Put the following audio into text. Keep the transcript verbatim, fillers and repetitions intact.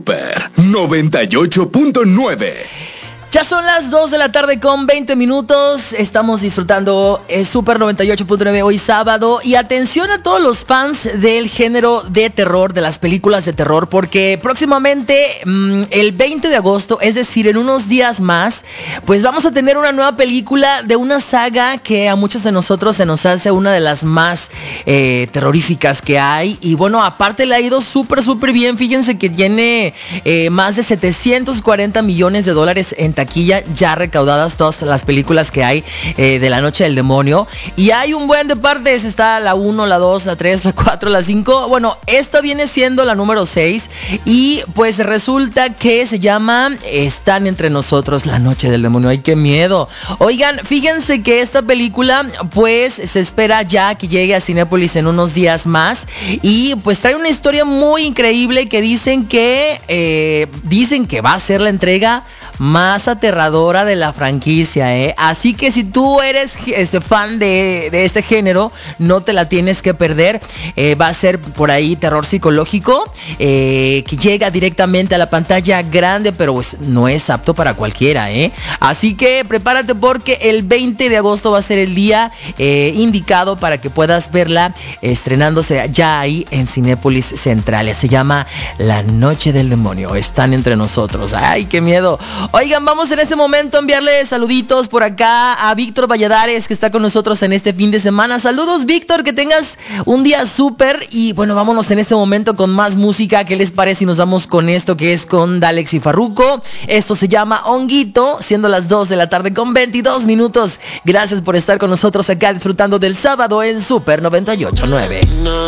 Super noventa y ocho punto nueve. Ya son las dos de la tarde con veinte minutos. Estamos disfrutando el Super noventa y ocho punto nueve hoy sábado. Y atención a todos los fans del género de terror, de las películas de terror, porque próximamente, mmm, el veinte de agosto, es decir, en unos días más, pues vamos a tener una nueva película de una saga que a muchos de nosotros se nos hace una de las más eh, terroríficas que hay. Y bueno, aparte le ha ido súper, súper bien. Fíjense que tiene eh, más de setecientos cuarenta millones de dólares en taquilla ya recaudadas, todas las películas que hay eh, de La Noche del Demonio. Y hay un buen de partes, está la uno, la dos, la tres, la cuatro, la cinco. Bueno, esta viene siendo la número seis. Y pues resulta que se llama Están entre nosotros, La Noche del Demonio. ¡Ay, qué miedo! Oigan, fíjense que esta película pues se espera ya que llegue a Cinépolis en unos días más. Y pues trae una historia muy increíble que dicen que eh, dicen que va a ser la entrega más aterradora de la franquicia, ¿eh? Así que si tú eres este, fan de, de este género, no te la tienes que perder. Eh, va a ser por ahí terror psicológico, eh, que llega directamente a la pantalla grande, pero pues no es apto para cualquiera, ¿eh? Así que prepárate porque el veinte de agosto va a ser el día eh, indicado para que puedas verla, estrenándose ya ahí en Cinépolis Central. Se llama La Noche del Demonio. Están entre nosotros. ¡Ay, qué miedo! Oigan, vamos en este momento a enviarle saluditos por acá a Víctor Valladares, que está con nosotros en este fin de semana. Saludos, Víctor, que tengas un día súper. Y bueno, vámonos en este momento con más música. ¿Qué les parece si nos vamos con esto que es con Dalex y Farruko? Esto se llama Honguito, siendo las dos de la tarde con veintidós minutos. Gracias por estar con nosotros acá disfrutando del sábado en Super noventa y ocho punto nueve.